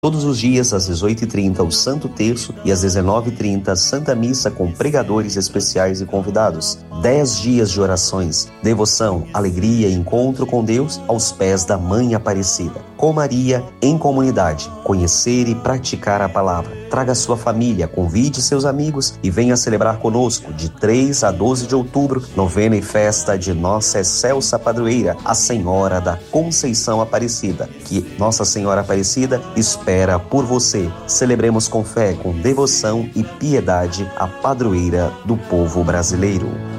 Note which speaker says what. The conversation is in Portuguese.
Speaker 1: Todos os dias, às 18h30, o Santo Terço e às 19h30, Santa Missa com pregadores especiais e convidados. 10 dias de orações, devoção, alegria e encontro com Deus aos pés da Mãe Aparecida. Com Maria, em comunidade, conhecer e praticar a palavra. Traga sua família, convide seus amigos e venha celebrar conosco de 3 a 12 de outubro, novena e festa de Nossa Excelsa Padroeira, a Senhora da Conceição Aparecida. Que Nossa Senhora Aparecida espera por você. Celebremos com fé, com devoção e piedade a padroeira do povo brasileiro.